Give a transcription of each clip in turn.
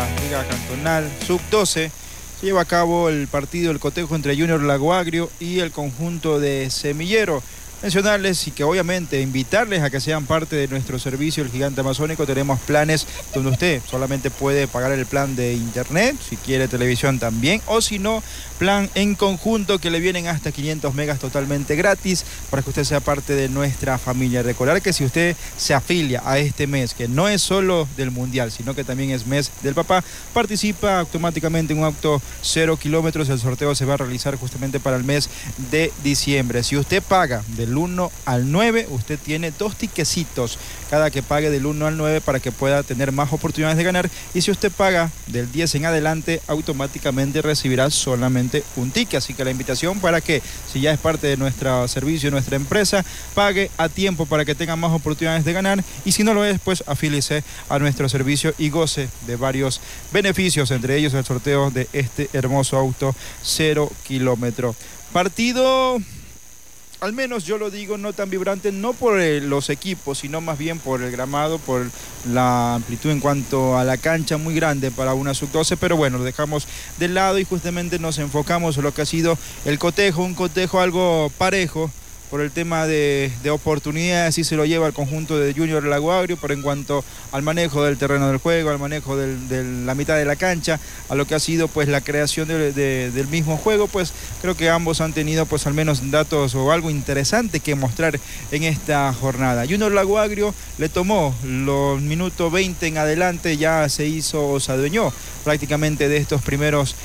la Liga Cantonal Sub-12. Se lleva a cabo el partido, el cotejo entre Junior Lago Agrio y el conjunto de Semillero. Mencionarles y que obviamente invitarles a que sean parte de nuestro servicio El Gigante Amazónico. Tenemos planes donde usted solamente puede pagar el plan de internet, si quiere televisión también, o si no, plan en conjunto que le vienen hasta 500 megas totalmente gratis para que usted sea parte de nuestra familia. Recordar que si usted se afilia a este mes, que no es solo del Mundial, sino que también es mes del papá, participa automáticamente en un auto 0 kilómetros. El sorteo se va a realizar justamente para el mes de diciembre. Si usted paga del 1 al 9, usted tiene 2 tiquecitos cada que pague del 1 al 9 para que pueda tener más oportunidades de ganar, y si usted paga del 10 en adelante, automáticamente recibirá solamente un ticket. Así que la invitación para que, si ya es parte de nuestro servicio, nuestra empresa, pague a tiempo para que tenga más oportunidades de ganar, y si no lo es, pues afíliese a nuestro servicio y goce de varios beneficios, entre ellos el sorteo de este hermoso auto 0 kilómetros. Partido, al menos yo lo digo, no tan vibrante, no por los equipos, sino más bien por el gramado, por la amplitud en cuanto a la cancha, muy grande para una sub-12, pero bueno, lo dejamos de lado y justamente nos enfocamos en lo que ha sido el cotejo, un cotejo algo parejo. Por el tema de oportunidades, sí se lo lleva el conjunto de Junior Lago Agrio, pero en cuanto al manejo del terreno del juego, al manejo de la mitad de la cancha, a lo que ha sido pues la creación del mismo juego, pues creo que ambos han tenido pues al menos datos o algo interesante que mostrar en esta jornada. Junior Lago Agrio le tomó los minutos 20 en adelante, ya se adueñó prácticamente de estos primeros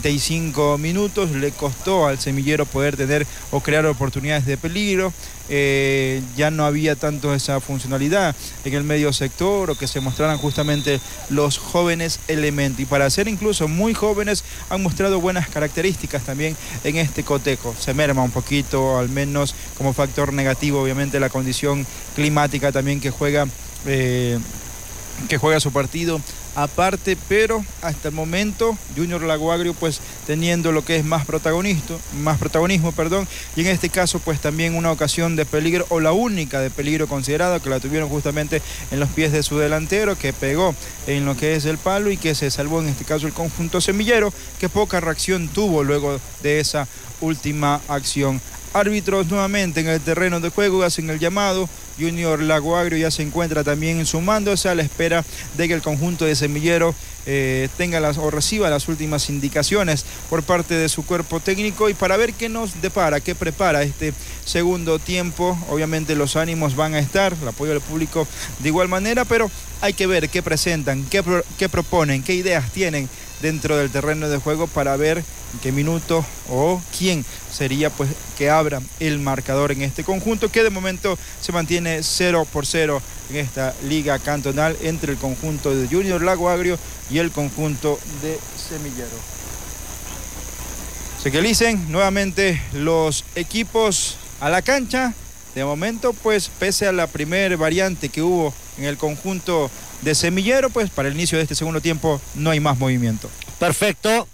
35 minutos, le costó al Semillero poder tener o crear oportunidades de peligro. Ya no había tanto esa funcionalidad en el medio sector, o que se mostraran justamente los jóvenes elementos, y para ser incluso muy jóvenes han mostrado buenas características también en este cotejo. Se merma un poquito, al menos como factor negativo, obviamente la condición climática también que juega su partido aparte, pero hasta el momento Junior Lago Agrio pues teniendo lo que es más protagonismo, y en este caso pues también una ocasión de peligro, o la única de peligro considerada, que la tuvieron justamente en los pies de su delantero, que pegó en lo que es el palo y que se salvó en este caso el conjunto semillero, que poca reacción tuvo luego de esa última acción. Árbitros nuevamente en el terreno de juego hacen el llamado. Junior Lago Agrio ya se encuentra también sumándose a la espera de que el conjunto de Semillero tenga o reciba las últimas indicaciones por parte de su cuerpo técnico, y para ver qué nos depara, qué prepara este segundo tiempo. Obviamente los ánimos van a estar, el apoyo del público de igual manera, pero hay que ver qué presentan, qué proponen, qué ideas tienen dentro del terreno de juego, para ver en qué minuto o quién sería pues que abra el marcador en este conjunto, que de momento se mantiene 0-0 en esta liga cantonal entre el conjunto de Junior Lago Agrio y el conjunto de Semillero. Se equilicen nuevamente los equipos a la cancha. De momento pues, pese a la primer variante que hubo en el conjunto de Semillero, pues para el inicio de este segundo tiempo no hay más movimiento. Perfecto,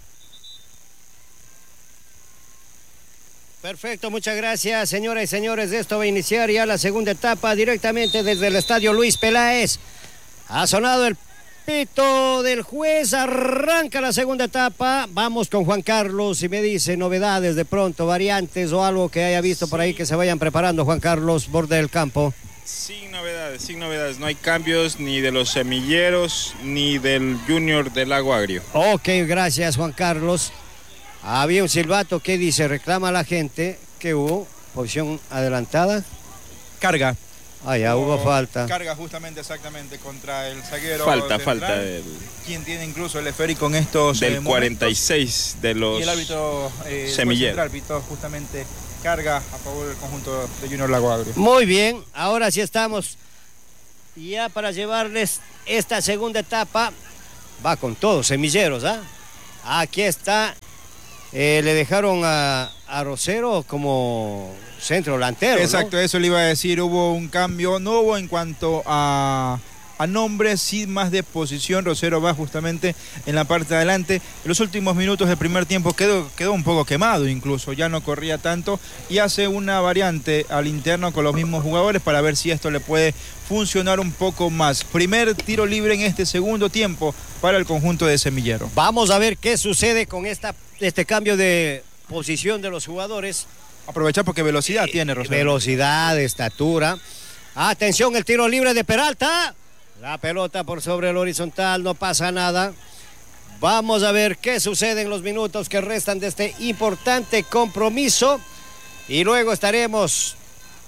muchas gracias, señoras y señores. Esto va a iniciar ya la segunda etapa directamente desde el estadio Luis Peláez. Ha sonado el pito del juez, arranca la segunda etapa. Vamos con Juan Carlos, si me dice novedades de pronto, variantes o algo que haya visto por ahí que se vayan preparando. Juan Carlos, borde del campo. Sin novedades, no hay cambios ni de los semilleros ni del Junior del Lago Agrio. Ok, gracias Juan Carlos. Había un silbato que dice, reclama a la gente, que hubo posición adelantada. Carga. Ya hubo falta. Carga justamente, exactamente, contra el zaguero. Falta. Quien tiene incluso el esférico en estos del 46 de los y el árbitro semilleros. El árbitro justamente carga a favor del conjunto de Junior Lago Agrio. Muy bien, ahora sí estamos ya para llevarles esta segunda etapa. Va con todos, semilleros, Aquí está. Le dejaron a Rosero como centro delantero. Exacto, ¿no? Eso le iba a decir, hubo un cambio, no hubo en cuanto a a nombre, sí más de posición. Rosero va justamente en la parte de adelante. En los últimos minutos del primer tiempo quedó un poco quemado incluso, ya no corría tanto y hace una variante al interno con los mismos jugadores para ver si esto le puede funcionar un poco más. Primer tiro libre en este segundo tiempo para el conjunto de Semillero. Vamos a ver qué sucede con este cambio de posición de los jugadores. Aprovechar porque velocidad tiene Rosero. Velocidad, estatura. Atención, el tiro libre de Peralta. La pelota por sobre el horizontal, no pasa nada. Vamos a ver qué sucede en los minutos que restan de este importante compromiso. Y luego estaremos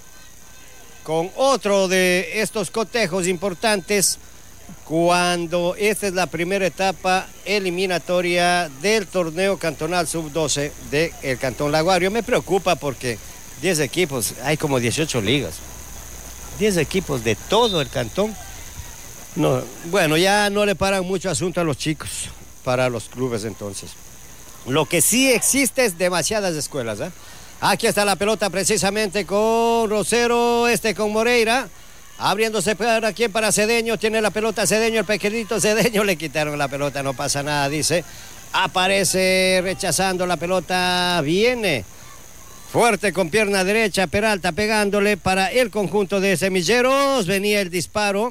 con otro de estos cotejos importantes cuando esta es la primera etapa eliminatoria del torneo cantonal sub-12 del Cantón Laguario. Me preocupa porque 10 equipos, hay como 18 ligas. 10 equipos de todo el cantón. No, bueno, ya no le paran mucho asunto a los chicos para los clubes entonces. Lo que sí existe es demasiadas escuelas, ¿eh? Aquí está la pelota precisamente con Rosero, con Moreira. Abriéndose para quien, para Cedeño, tiene la pelota Cedeño, el pequeñito Cedeño, le quitaron la pelota, no pasa nada, dice. Aparece rechazando la pelota, viene fuerte con pierna derecha, Peralta pegándole para el conjunto de Semilleros. Venía el disparo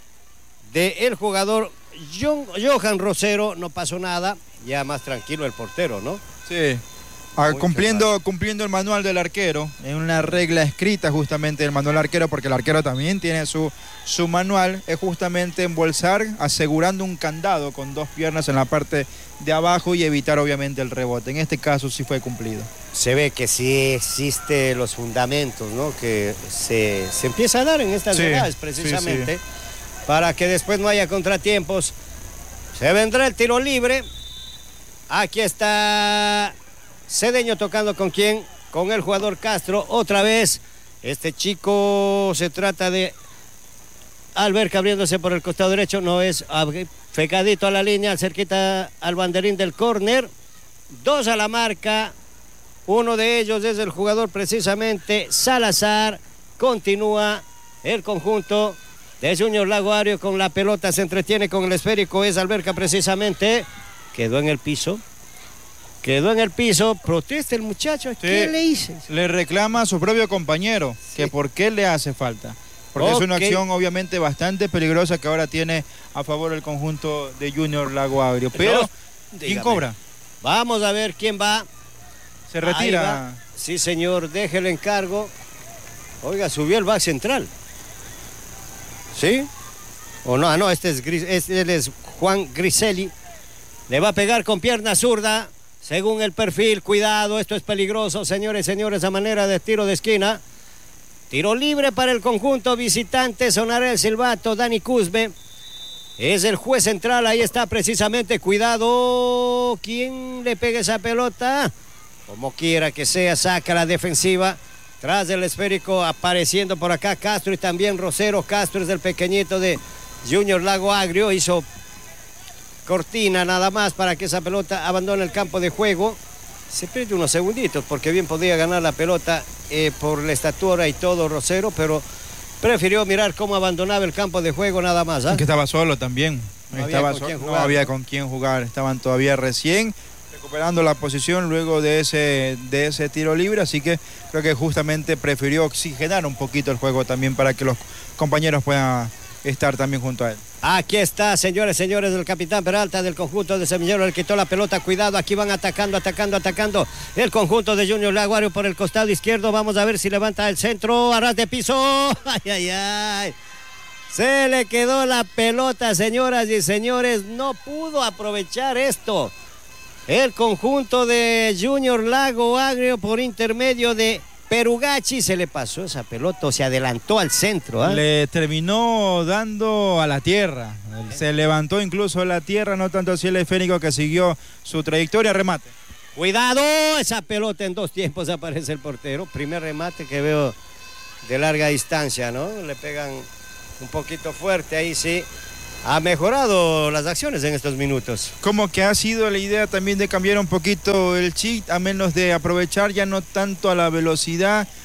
del jugador Johan Rosero, no pasó nada, ya más tranquilo el portero, ¿no? Sí. Cumpliendo el manual del arquero, en una regla escrita justamente del manual del arquero, porque el arquero también tiene su manual, es justamente embolsar asegurando un candado con 2 piernas en la parte de abajo y evitar obviamente el rebote. En este caso sí fue cumplido. Se ve que sí existe los fundamentos, ¿no? Que se empieza a dar en estas edades precisamente, para que después no haya contratiempos. Se vendrá el tiro libre. Aquí está Cedeño tocando con quién, con el jugador Castro, otra vez, este chico se trata de Alberca abriéndose por el costado derecho, no es pegadito a la línea, cerquita al banderín del córner, 2 a la marca, uno de ellos es el jugador precisamente Salazar, continúa el conjunto de Junior Laguario con la pelota, se entretiene con el esférico, es Alberca precisamente, quedó en el piso, protesta el muchacho, ¿qué le hice? Le reclama a su propio compañero que por qué le hace falta. Porque es una acción obviamente bastante peligrosa que ahora tiene a favor el conjunto de Junior Lago Agrio. Pero, ¿quién cobra? Vamos a ver quién va. Se retira. Sí, señor, deje el encargo. Oiga, subió el back central. ¿Sí? ¿O no? Ah, no, él es Juan Griselli. Le va a pegar con pierna zurda. Según el perfil, cuidado, esto es peligroso, señores, a manera de tiro de esquina. Tiro libre para el conjunto visitante, sonará el silbato, Dani Cusbe. Es el juez central, ahí está precisamente, cuidado. ¿Quién le pega esa pelota? Como quiera que sea, saca la defensiva. Tras del esférico, apareciendo por acá Castro y también Rosero. Castro es el pequeñito de Junior Lago Agrio, hizo cortina nada más para que esa pelota abandone el campo de juego. Se pierde unos segunditos porque bien podía ganar la pelota por la estatura y todo Rosero, pero prefirió mirar cómo abandonaba el campo de juego nada más. Que estaba solo también. No había con quién jugar. Estaban todavía recién recuperando la posición luego de ese tiro libre, así que creo que justamente prefirió oxigenar un poquito el juego también para que los compañeros puedan estar también junto a él. Aquí está, señores, el capitán Peralta del conjunto de Semillero, le quitó la pelota, cuidado, aquí van atacando el conjunto de Junior Laguario por el costado izquierdo, vamos a ver si levanta el centro, a ras de piso, ay, se le quedó la pelota, señoras y señores, no pudo aprovechar esto, el conjunto de Junior Lago Agrio por intermedio de Perugachi, se le pasó esa pelota, se adelantó al centro. Le terminó dando a la tierra, se levantó incluso a la tierra, no tanto así el esférico que siguió su trayectoria, remate. Cuidado, esa pelota en 2 tiempos aparece el portero, primer remate que veo de larga distancia, ¿no? Le pegan un poquito fuerte, ahí sí. Ha mejorado las acciones en estos minutos. Como que ha sido la idea también de cambiar un poquito el chip, a menos de aprovechar ya no tanto a la velocidad,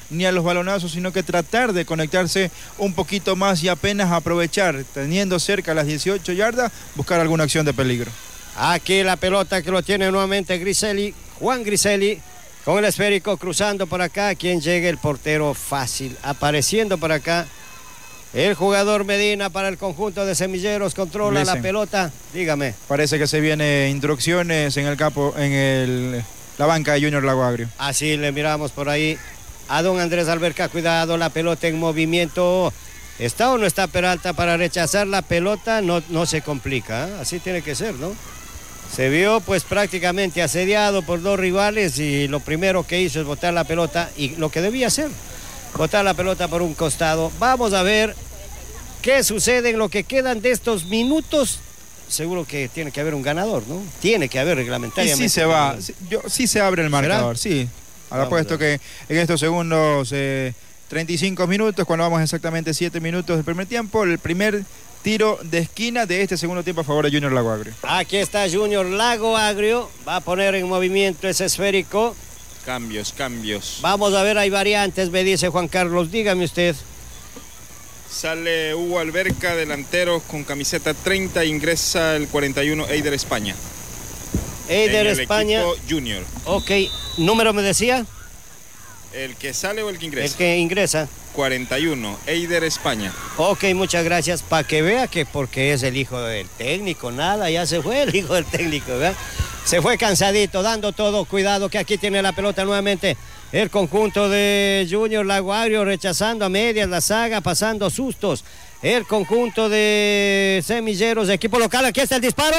ni a los balonazos, sino que tratar de conectarse un poquito más y apenas aprovechar, teniendo cerca las 18 yardas, buscar alguna acción de peligro. Aquí la pelota que lo tiene nuevamente Griselli, Juan Griselli, con el esférico cruzando por acá. Quien llegue el portero fácil, apareciendo por acá. El jugador Medina para el conjunto de Semilleros, controla la pelota. Dígame. Parece que se vienen instrucciones en el campo, la banca de Junior Lago Agrio. Así le miramos por ahí a don Andrés Alberca. Cuidado, la pelota en movimiento. ¿Está o no está Peralta para rechazar la pelota? No se complica, ¿eh? Así tiene que ser, ¿no? Se vio pues prácticamente asediado por dos rivales y lo primero que hizo es botar la pelota, y lo que debía hacer, botar la pelota por un costado. Vamos a ver qué sucede en lo que quedan de estos minutos. Seguro que tiene que haber un ganador, ¿no? Tiene que haber reglamentariamente. Y sí se va, sí se abre el marcador, ¿será? Sí. Apuesto que en estos segundos 35 minutos, cuando vamos exactamente 7 minutos del primer tiempo, el primer tiro de esquina de este segundo tiempo a favor de Junior Lago Agrio. Aquí está Junior Lago Agrio, va a poner en movimiento ese esférico. Cambios. Vamos a ver, hay variantes, me dice Juan Carlos, dígame usted. Sale Hugo Alberca, delantero con camiseta 30, ingresa el 41, Eider España. Eider España. Equipo Junior. Ok, ¿número me decía? ¿El que sale o el que ingresa? El que ingresa. 41, Eider España. Ok, muchas gracias. Para que vea que porque es el hijo del técnico, nada, ya se fue el hijo del técnico, ¿verdad? Se fue cansadito, dando todo. Cuidado que aquí tiene la pelota nuevamente el conjunto de Junior Lago Agrio, rechazando a medias la saga, pasando sustos. El conjunto de Semilleros, equipo local, aquí está el disparo.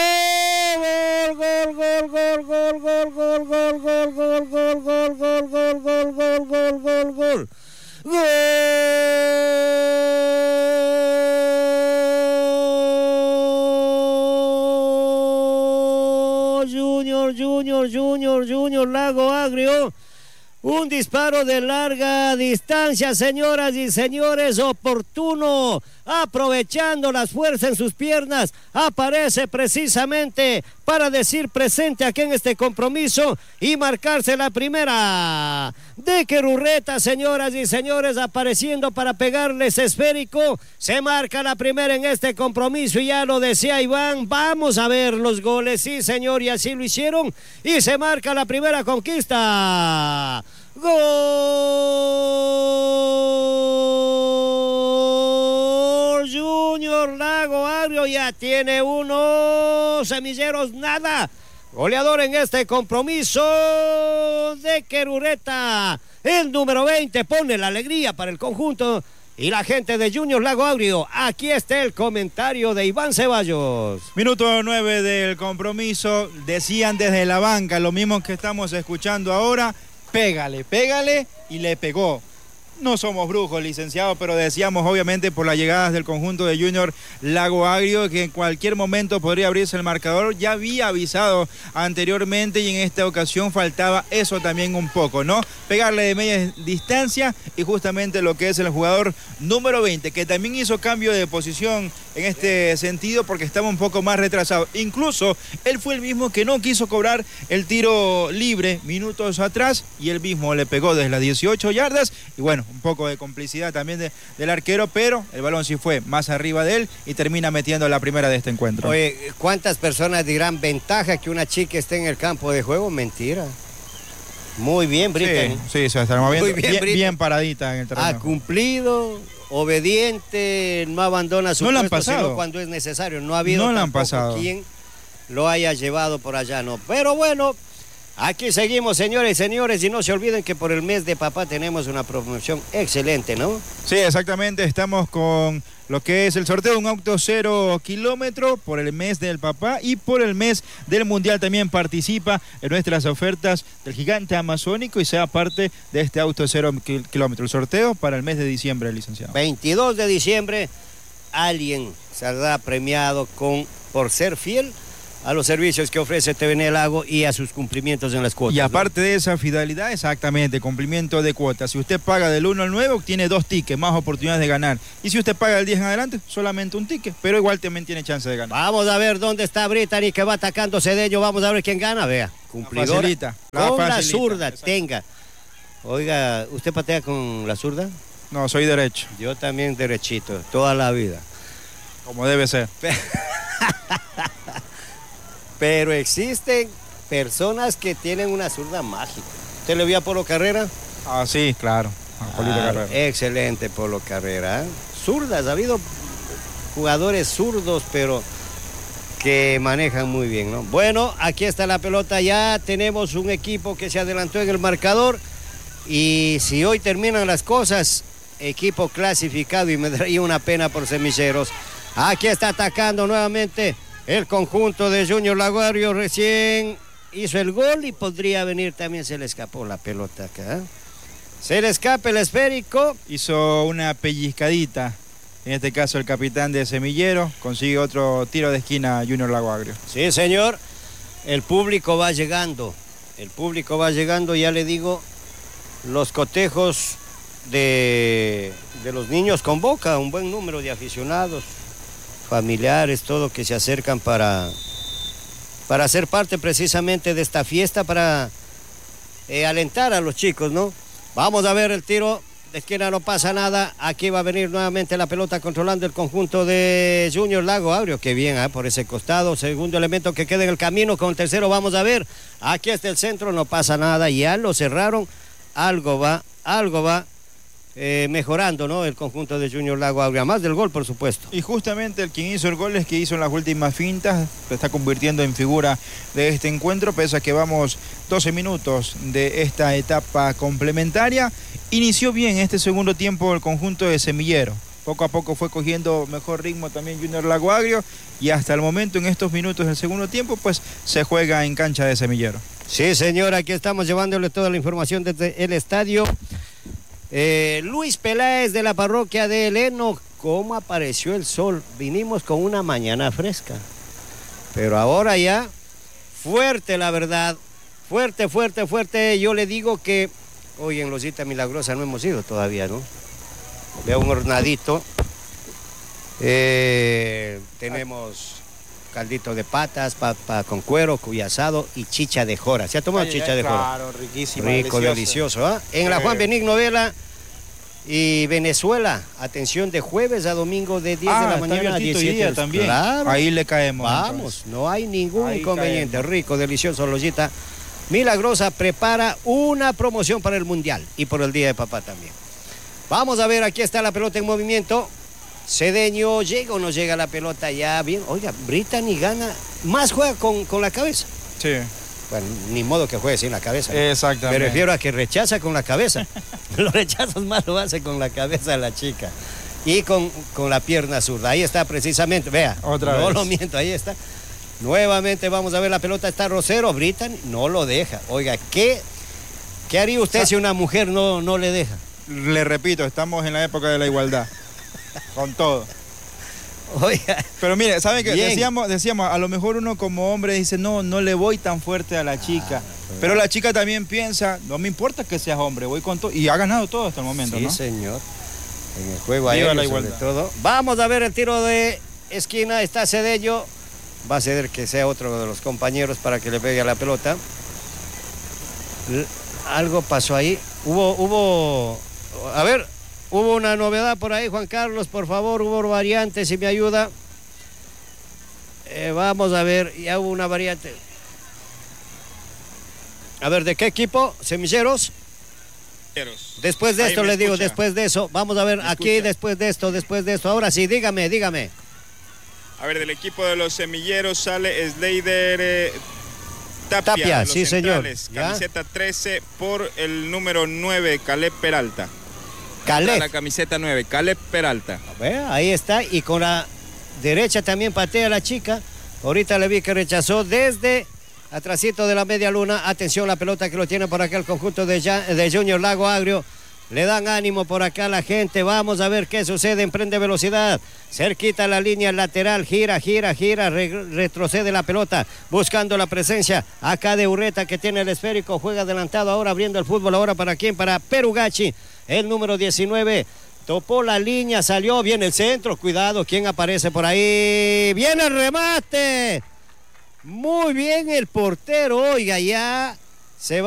Gol. Junior Lago Agrio. Un disparo de larga distancia, señoras y señores, oportuno, aprovechando las fuerzas en sus piernas, aparece precisamente para decir presente aquí en este compromiso y marcarse la primera. Decker Urreta, señoras y señores, apareciendo para pegarles esférico, se marca la primera en este compromiso, y ya lo decía Iván, vamos a ver los goles, sí señor, y así lo hicieron, y se marca la primera conquista. Gol Junior Lago Agrio, ya tiene uno, Semilleros nada. Goleador en este compromiso, Decker Urreta, el número 20, pone la alegría para el conjunto y la gente de Junior Lago Agrio. Aquí está el comentario de Iván Ceballos. Minuto 9 del compromiso, decían desde la banca lo mismo que estamos escuchando ahora. Pégale, y le pegó. No somos brujos, licenciado, pero decíamos obviamente por las llegadas del conjunto de Junior Lago Agrio que en cualquier momento podría abrirse el marcador. Ya había avisado anteriormente y en esta ocasión faltaba eso también un poco, ¿no? Pegarle de media distancia, y justamente lo que es el jugador número 20, que también hizo cambio de posición en este sentido porque estaba un poco más retrasado. Incluso él fue el mismo que no quiso cobrar el tiro libre minutos atrás y él mismo le pegó desde las 18 yardas y bueno, un poco de complicidad también del arquero, pero el balón sí fue más arriba de él y termina metiendo la primera de este encuentro. Oye, ¿cuántas personas dirán ventaja que una chica esté en el campo de juego? Mentira. Muy bien, Brittany. Sí, se está moviendo bien paradita en el terreno. Ha cumplido, obediente, no abandona su puesto, sino cuando es necesario. No ha habido quien lo haya llevado por allá, no. Pero bueno, aquí seguimos, señores y señores, y no se olviden que por el mes de papá tenemos una promoción excelente, ¿no? Sí, exactamente, estamos con lo que es el sorteo de un auto 0 kilómetro por el mes del papá y por el mes del mundial. También participa en nuestras ofertas del gigante amazónico y sea parte de este auto 0 kilómetro. El sorteo para el mes de diciembre, licenciado. 22 de diciembre, alguien saldrá premiado por ser fiel a los servicios que ofrece TVN Lago y a sus cumplimientos en las cuotas. Y aparte de esa fidelidad, exactamente, cumplimiento de cuotas. Si usted paga del 1 al 9, obtiene 2 tickets, más oportunidades de ganar. Y si usted paga del 10 en adelante, solamente un ticket, pero igual también tiene chance de ganar. Vamos a ver dónde está Brittany, que va atacando Cedeño. Vamos a ver quién gana, vea. Cumplidora. La con la zurda, tenga. Oiga, ¿usted patea con la zurda? No, soy derecho. Yo también derechito, toda la vida. Como debe ser. Pero existen personas que tienen una zurda mágica. ¿Usted le vio a Polo Carrera? Ah, sí, claro. Polito Carrera. Excelente Polo Carrera. Zurdas, ha habido jugadores zurdos, pero que manejan muy bien, ¿no? Bueno, aquí está la pelota, ya tenemos un equipo que se adelantó en el marcador y si hoy terminan las cosas, equipo clasificado y me daría una pena por Semilleros. Aquí está atacando nuevamente el conjunto de Junior La Guario, recién hizo el gol y podría venir también, se le escapó la pelota acá. Se le escapa el esférico. Hizo una pellizcadita. En este caso el capitán de Semillero consigue otro tiro de esquina Junior Lago Agrio. Sí, señor. El público va llegando. El público va llegando, ya le digo, los cotejos de los niños convoca un buen número de aficionados, familiares, todo que se acercan para ser parte precisamente de esta fiesta, para alentar a los chicos, ¿no? Vamos a ver el tiro. De esquina no pasa nada. Aquí va a venir nuevamente la pelota controlando el conjunto de Junior Lago Agrio. Qué bien, por ese costado. Segundo elemento que queda en el camino con el tercero. Vamos a ver. Aquí está el centro. No pasa nada. Ya lo cerraron. Algo va mejorando, ¿no? El conjunto de Junior Lago Agrio. Más del gol, por supuesto. Y justamente el quien hizo el gol es que hizo en las últimas fintas. Se está convirtiendo en figura de este encuentro. Pese a que vamos 12 minutos de esta etapa complementaria. Inició bien este segundo tiempo el conjunto de Semillero. Poco a poco fue cogiendo mejor ritmo también Junior Lago Agrio y hasta el momento en estos minutos del segundo tiempo pues se juega en cancha de Semillero. Sí, señor, aquí estamos llevándole toda la información desde el estadio Luis Peláez de la parroquia de Heleno. ¿Cómo apareció el sol? Vinimos con una mañana fresca, pero ahora ya fuerte, la verdad, fuerte. Yo le digo que hoy en Losita Milagrosa no hemos ido todavía, ¿no? Veo un hornadito. Tenemos caldito de patas, papa con cuero, cuy asado y chicha de jora. ¿Se ha tomado chicha de jora? Claro, riquísimo. Rico, delicioso, ¿ah? En la Juan Benigno Vela y Venezuela. Atención, de jueves a domingo de 10 de la mañana a 17 también. Claro. Ahí le caemos. Vamos, entonces. No hay ningún inconveniente. Caemos. Rico, delicioso, Losita Milagrosa prepara una promoción para el Mundial y por el Día de Papá también. Vamos a ver, aquí está la pelota en movimiento. Cedeño, ¿llega o no llega la pelota ya? Bien, oiga, Brittany gana, más juega con la cabeza. Sí. Bueno, ni modo que juegue sin la cabeza, ¿no? Exactamente. Me refiero a que rechaza con la cabeza. Los rechazos más lo hace con la cabeza de la chica. Y con la pierna zurda. Ahí está precisamente, vea. Otra vez. No lo miento, ahí está. Nuevamente vamos a ver la pelota, está Rosero, Brittany no lo deja. Oiga, ¿qué haría usted si una mujer no le deja? Le repito, estamos en la época de la igualdad. Con todo. Oiga. Pero mire, ¿saben qué? Decíamos, a lo mejor uno como hombre dice, no le voy tan fuerte a la chica. Pero la chica también piensa, no me importa que seas hombre, voy con todo. Y ha ganado todo hasta el momento, sí, ¿no? Sí, señor. En el juego aéreo, la igualdad. Sobre todo. Vamos a ver el tiro de esquina, está Cedeño. Va a ceder que sea otro de los compañeros para que le pegue a la pelota. Algo pasó ahí. Hubo una novedad por ahí, Juan Carlos, por favor, hubo variantes, si me ayuda. Vamos a ver, ya hubo una variante. A ver, ¿de qué equipo? ¿Semilleros? Después de esto, les digo, después de eso, vamos a ver aquí, después de esto. Ahora sí, dígame. A ver, del equipo de los Semilleros sale Sleider Tapia, sí, señor. Camiseta 13 por el número 9, Caleb Peralta. La camiseta 9, Caleb Peralta. A ver, ahí está, y con la derecha también patea la chica. Ahorita le vi que rechazó desde atrasito de la media luna. Atención, la pelota que lo tiene por acá el conjunto de Junior Lago Agrio. Le dan ánimo por acá a la gente. Vamos a ver qué sucede. Emprende velocidad. Cerquita la línea lateral. Gira. Retrocede la pelota. Buscando la presencia acá de Urreta, que tiene el esférico. Juega adelantado ahora, abriendo el fútbol. Ahora para quién? Para Perugachi. El número 19. Topó la línea. Salió. Viene el centro. Cuidado. ¿Quién aparece por ahí? Viene el remate. Muy bien el portero. Oiga, ya se va.